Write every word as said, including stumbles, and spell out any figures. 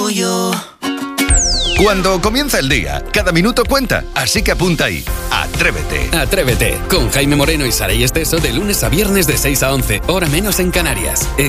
yo. Cuando comienza el día, cada minuto cuenta, así que apunta ahí. Atrévete. Atrévete, con Jaime Moreno y Saray Esteso de lunes a viernes de seis a once, hora menos en Canarias.